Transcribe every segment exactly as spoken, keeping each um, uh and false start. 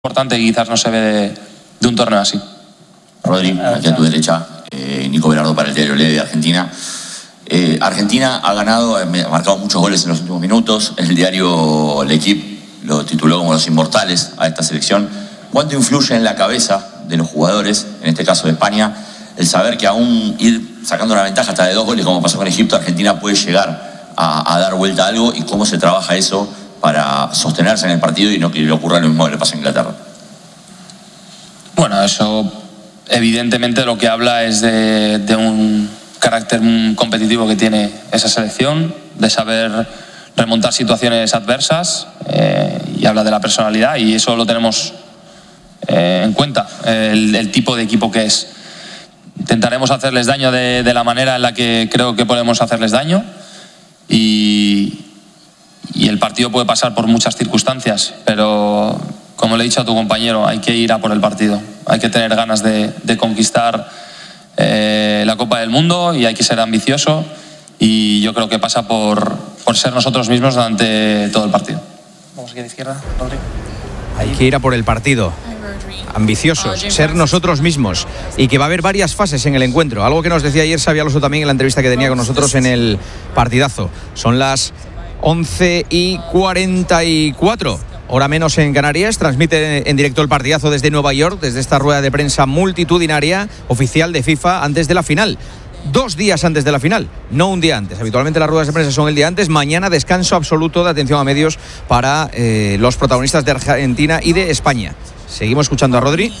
importante y quizás no se ve de, de un torneo así. Rodri, aquí a tu derecha, eh, Nico Berardo para el diario Le de Argentina. Eh, Argentina ha ganado, ha marcado muchos goles en los últimos minutos. El diario L'Equipe lo tituló como los inmortales a esta selección. ¿Cuánto influye en la cabeza de los jugadores, en este caso de España, el saber que aún ir sacando una ventaja hasta de dos goles, como pasó con Egipto, Argentina puede llegar a, a dar vuelta a algo, y cómo se trabaja eso para sostenerse en el partido y no que le ocurra lo mismo que le pasa a Inglaterra? Bueno, eso evidentemente lo que habla es de, de un carácter competitivo que tiene esa selección, de saber remontar situaciones adversas, eh, y habla de la personalidad, y eso lo tenemos eh, en cuenta, el, el tipo de equipo que es. Intentaremos hacerles daño de, de la manera en la que creo que podemos hacerles daño, y, y el partido puede pasar por muchas circunstancias, pero como le he dicho a tu compañero, hay que ir a por el partido, hay que tener ganas de, de conquistar eh, la Copa del Mundo, y hay que ser ambicioso, y yo creo que pasa por, por ser nosotros mismos durante todo el partido. Vamos aquí a la izquierda, Rodri. Hay que ir a por el partido, ambiciosos, ser nosotros mismos, y que va a haber varias fases en el encuentro, algo que nos decía ayer Xabi Alonso también en la entrevista que tenía con nosotros en el partidazo. Son las once y cuarenta y cuatro, hora menos en Canarias. Transmite en directo el partidazo desde Nueva York, desde esta rueda de prensa multitudinaria oficial de FIFA antes de la final. Dos días antes de la final, no un día antes. Habitualmente las ruedas de prensa son el día antes. Mañana descanso absoluto de atención a medios para eh, los protagonistas de Argentina y de España. Seguimos escuchando a Rodri.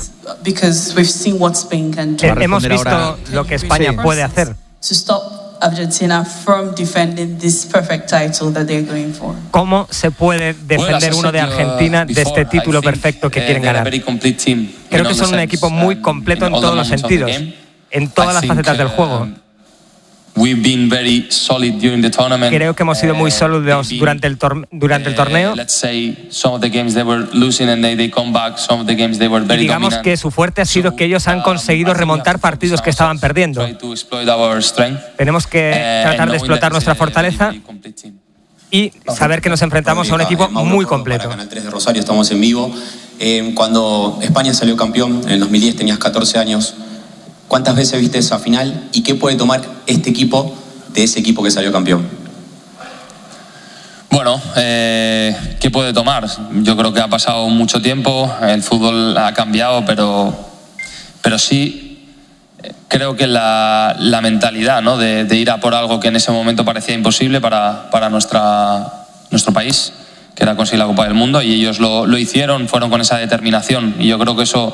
Eh, hemos visto ahora lo que España sí. puede hacer. Argentina from defending this perfect title that they're going for. ¿Cómo se puede defender uno de Argentina de este título perfecto que quieren ganar? Creo que son un equipo muy completo en todos los sentidos, en todas las facetas del juego. Creo que hemos sido muy sólidos durante el, tor durante el torneo. Y digamos que su fuerte ha sido que ellos han conseguido remontar partidos que estaban perdiendo. Tenemos que tratar de explotar nuestra fortaleza y saber que nos enfrentamos a un equipo muy completo. Canal tres de Rosario, estamos en vivo. Eh, cuando España salió campeón en el dos mil diez, tenías catorce años. ¿Cuántas veces viste esa final y qué puede tomar este equipo de ese equipo que salió campeón? Bueno, eh, ¿qué puede tomar? Yo creo que ha pasado mucho tiempo, el fútbol ha cambiado, pero, pero sí creo que la, la mentalidad, ¿no? de, de ir a por algo que en ese momento parecía imposible para, para nuestra, nuestro país, que era conseguir la Copa del Mundo, y ellos lo, lo hicieron, fueron con esa determinación, y yo creo que eso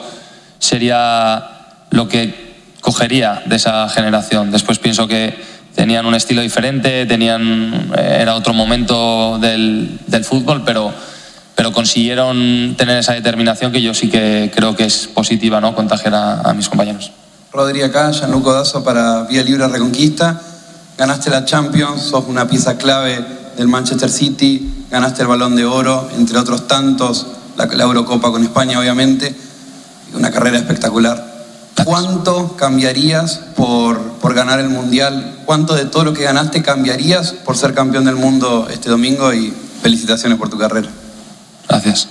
sería lo que cogería de esa generación. Después pienso que tenían un estilo diferente, tenían era otro momento del, del fútbol, pero, pero consiguieron tener esa determinación que yo sí que creo que es positiva, ¿no? Contagiar a, a mis compañeros. Rodri acá, Gianluca Dazo para Vía Libre Reconquista. Ganaste la Champions, sos una pieza clave del Manchester City, ganaste el Balón de Oro, entre otros tantos, la, la Eurocopa con España obviamente, una carrera espectacular. ¿Cuánto cambiarías por, por ganar el Mundial? ¿Cuánto de todo lo que ganaste cambiarías por ser campeón del mundo este domingo? Y felicitaciones por tu carrera. Gracias.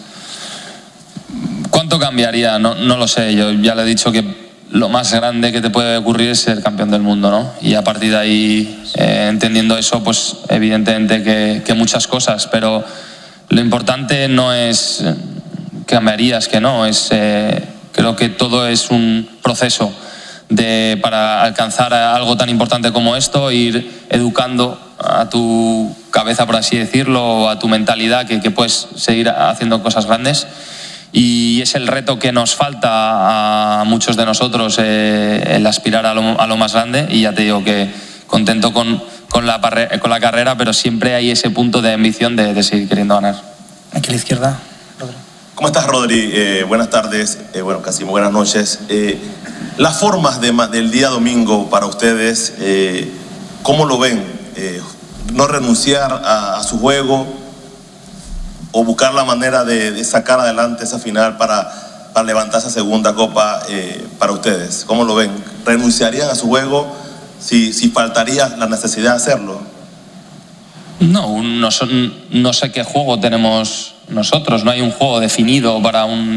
¿Cuánto cambiaría? No, no lo sé. Yo ya le he dicho que lo más grande que te puede ocurrir es ser campeón del mundo, ¿no? Y a partir de ahí, eh, entendiendo eso, pues evidentemente que, que muchas cosas, pero lo importante no es cambiarías, que no, es... Eh, Creo que todo es un proceso de, para alcanzar algo tan importante como esto, ir educando a tu cabeza, por así decirlo, o a tu mentalidad, que, que puedes seguir haciendo cosas grandes. Y es el reto que nos falta a muchos de nosotros, eh, el aspirar a lo, a lo más grande. Y ya te digo que contento con, con, la, con la carrera, pero siempre hay ese punto de ambición de, de seguir queriendo ganar. Aquí a la izquierda. ¿Cómo estás, Rodri? Eh, buenas tardes, eh, bueno, casi buenas noches. Eh, las formas de, del día domingo para ustedes, eh, ¿cómo lo ven? Eh, ¿No renunciar a, a su juego o buscar la manera de, de sacar adelante esa final para, para levantar esa segunda copa eh, para ustedes? ¿Cómo lo ven? ¿Renunciarían a su juego si, si faltaría la necesidad de hacerlo? No, no, no sé qué juego tenemos nosotros. No hay un juego definido para un